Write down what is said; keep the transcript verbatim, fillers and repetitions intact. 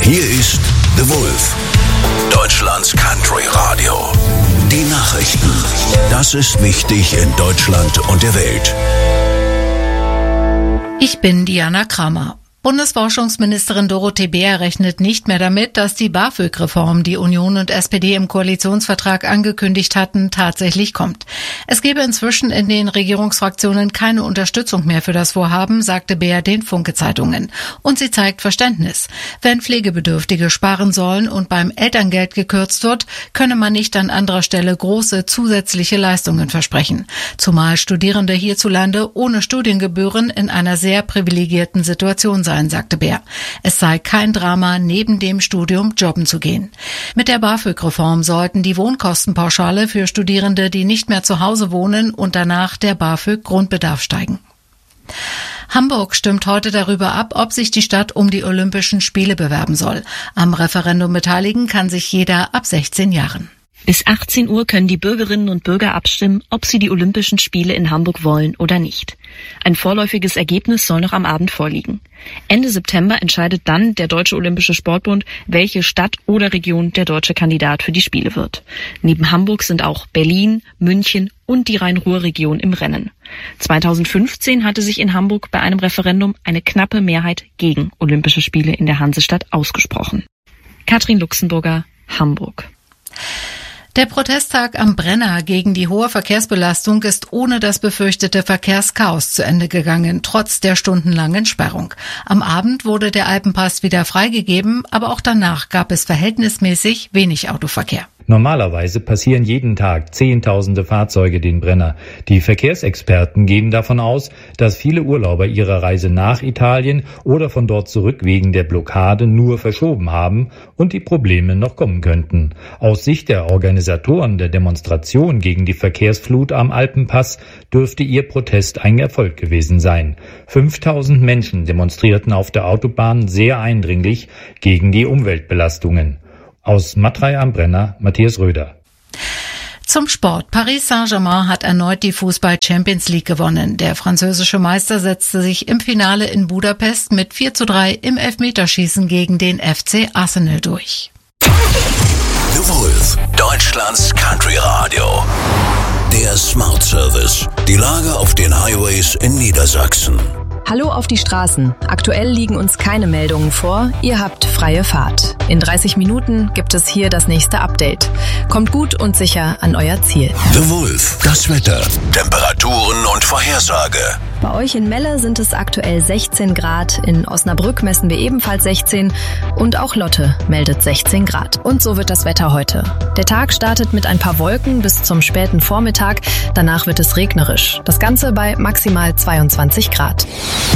Hier ist The Wolf, Deutschlands Country Radio. Die Nachrichten. Das ist wichtig in Deutschland und der Welt. Ich bin Diana Kramer. Bundesforschungsministerin Dorothee Bär rechnet nicht mehr damit, dass die BAföG-Reform, die Union und S P D im Koalitionsvertrag angekündigt hatten, tatsächlich kommt. Es gebe inzwischen in den Regierungsfraktionen keine Unterstützung mehr für das Vorhaben, sagte Bär den Funke-Zeitungen. Und sie zeigt Verständnis. Wenn Pflegebedürftige sparen sollen und beim Elterngeld gekürzt wird, könne man nicht an anderer Stelle große zusätzliche Leistungen versprechen. Zumal Studierende hierzulande ohne Studiengebühren in einer sehr privilegierten Situation seien, sagte Bär. Es sei kein Drama, neben dem Studium jobben zu gehen. Mit der BAföG-Reform sollten die Wohnkostenpauschale für Studierende, die nicht mehr zu Hause wohnen, und danach der BAföG-Grundbedarf steigen. Hamburg stimmt heute darüber ab, ob sich die Stadt um die Olympischen Spiele bewerben soll. Am Referendum beteiligen kann sich jeder ab sechzehn Jahren. Bis achtzehn Uhr können die Bürgerinnen und Bürger abstimmen, ob sie die Olympischen Spiele in Hamburg wollen oder nicht. Ein vorläufiges Ergebnis soll noch am Abend vorliegen. Ende September entscheidet dann der Deutsche Olympische Sportbund, welche Stadt oder Region der deutsche Kandidat für die Spiele wird. Neben Hamburg sind auch Berlin, München und die Rhein-Ruhr-Region im Rennen. zweitausendfünfzehn hatte sich in Hamburg bei einem Referendum eine knappe Mehrheit gegen Olympische Spiele in der Hansestadt ausgesprochen. Katrin Luxemburger, Hamburg. Der Protesttag am Brenner gegen die hohe Verkehrsbelastung ist ohne das befürchtete Verkehrschaos zu Ende gegangen, trotz der stundenlangen Sperrung. Am Abend wurde der Alpenpass wieder freigegeben, aber auch danach gab es verhältnismäßig wenig Autoverkehr. Normalerweise passieren jeden Tag Zehntausende Fahrzeuge den Brenner. Die Verkehrsexperten gehen davon aus, dass viele Urlauber ihre Reise nach Italien oder von dort zurück wegen der Blockade nur verschoben haben und die Probleme noch kommen könnten. Aus Sicht der Organisatoren der Demonstration gegen die Verkehrsflut am Alpenpass dürfte ihr Protest ein Erfolg gewesen sein. fünftausend Menschen demonstrierten auf der Autobahn sehr eindringlich gegen die Umweltbelastungen. Aus Matrei am Brenner, Matthias Röder. Zum Sport. Paris Saint-Germain hat erneut die Fußball-Champions League gewonnen. Der französische Meister setzte sich im Finale in Budapest mit vier zu drei im Elfmeterschießen gegen den F C Arsenal durch. The Wolf, Deutschlands Country Radio. Der Smart Service. Die Lage auf den Highways in Niedersachsen. Hallo auf die Straßen. Aktuell liegen uns keine Meldungen vor. Ihr habt freie Fahrt. In dreißig Minuten gibt es hier das nächste Update. Kommt gut und sicher an euer Ziel. The Wolf, das Wetter, Temperaturen und Vorhersage. Bei euch in Melle sind es aktuell sechzehn Grad. In Osnabrück messen wir ebenfalls sechzehn. Und auch Lotte meldet sechzehn Grad. Und so wird das Wetter heute. Der Tag startet mit ein paar Wolken bis zum späten Vormittag. Danach wird es regnerisch. Das Ganze bei maximal zweiundzwanzig Grad.